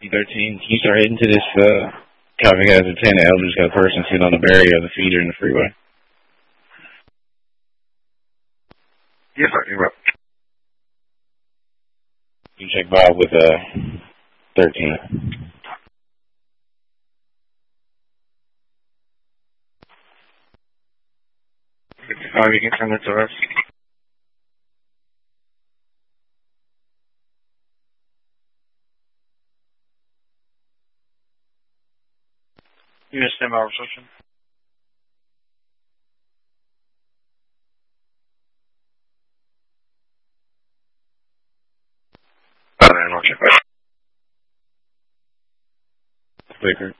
13. Can you start heading to this, copy guys, Lieutenant Eldridge got a person sitting on the barrier of the feeder in the freeway. Yes, sir. You're up. You check Bob with, 13. You can send it to us. You just stand by reception. I'll check that. Flicker.